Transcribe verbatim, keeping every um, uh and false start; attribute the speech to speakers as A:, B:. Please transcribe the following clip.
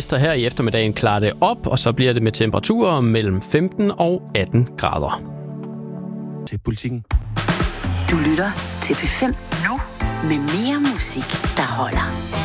A: Minister her i eftermiddagen klarer det op, og så bliver det med temperaturer mellem femten og atten grader.
B: Til Politikken.
C: Du lytter til P fem nu med mere musik, der holder.